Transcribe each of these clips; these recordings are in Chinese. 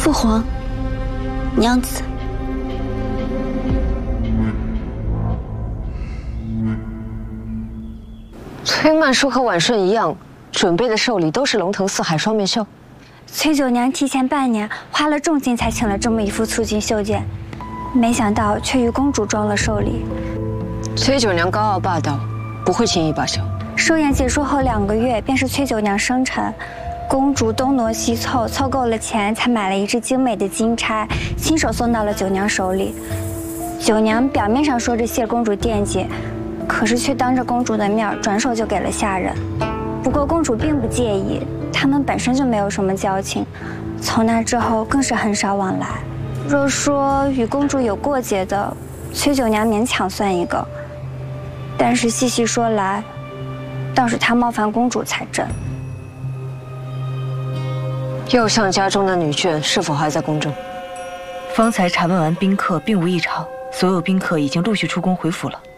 父皇，娘子。 崔曼舒和婉顺一样，准备的寿礼都是龙腾四海双面绣。 崔九娘提前半年花了重金才请了这么一副促进绣件，没想到却与公主装了寿礼。 崔九娘高傲霸道，不会轻易罢休。 寿宴结束后2个月，便是崔九娘生辰。公主东挪西凑，凑够了钱，才买了一只精美的金钗，亲手送到了九娘手里。九娘表面上说着谢公主惦记，可是却当着公主的面转手就给了下人。不过公主并不介意，他们本身就没有什么交情，从那之后更是很少往来。若说与公主有过节的，崔九娘勉强算一个，但是细细说来，倒是她冒犯公主才真。 右相家中的女眷是否还在宫中？ 方才查问完宾客，并无异常，所有宾客已经陆续出宫回府了。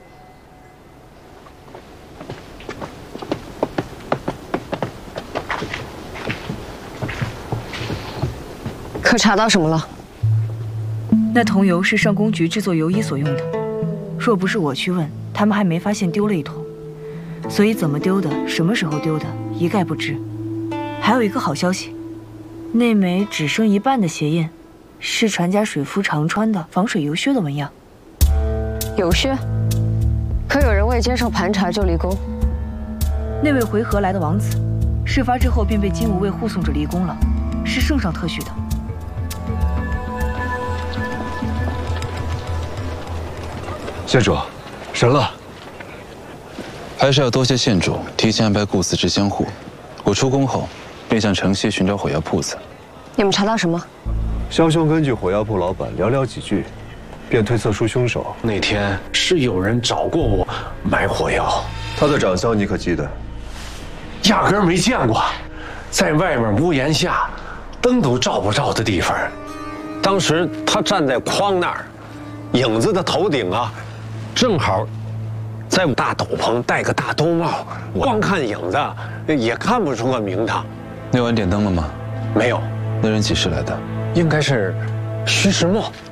可查到什么了？ 那桐油是上宫局制作油衣所用的，若不是我去问，他们还没发现丢了一桶，所以怎么丢的，什么时候丢的，一概不知。还有一个好消息。那枚只剩一半的鞋印，是传家水夫常穿的防水油靴的纹样。 油靴？可有人未接受盘查就离宫？ 那位回纥来的王子，事发之后便被金吾卫护送着离宫了，是圣上特许的。 县主，神了！ 还是要多谢县主提前安排顾司之相护。我出宫后，便向城西寻找火药铺子。 你们查到什么？ 萧兄根据火药铺老板寥寥几句，便推测出凶手。 那天是有人找过我买火药， 他的长相你可记得？ 压根儿没见过，在外面屋檐下，灯都照不着的地方。当时他站在筐那儿，影子的头顶啊，正好在大斗篷，戴个大兜帽，光看影子也看不出个名堂。 那晚点灯了吗？ 没有。 那人几时来的？ 应该是徐时墨。